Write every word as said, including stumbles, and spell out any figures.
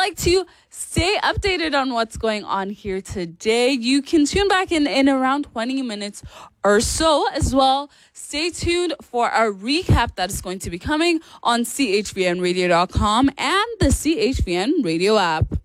like to stay updated on what's going on here today, you can tune back in in around twenty minutes or so as well. Stay tuned for our recap that is going to be coming on C H V N radio dot com and the C H V N radio app.